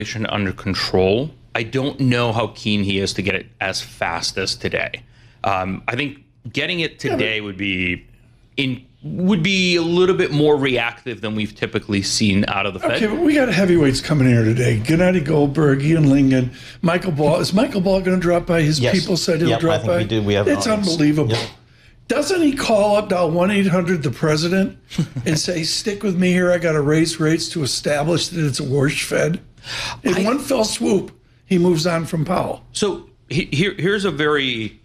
under control. I don't know how keen he is to get it as fast as today. I think getting it today would be a little bit more reactive than we've typically seen out of the Fed. Okay, but we got heavyweights coming here today. Gennady Goldberg, Ian Lingen, Michael Ball. Is Michael Ball going to drop by? His people said he'll drop by. We do. We have it's unbelievable. Yep. Doesn't he call up now 1-800 the president and say, stick with me here, I got to raise rates to establish that it's a wash Fed? In one fell swoop, he moves on from Powell. So here's a very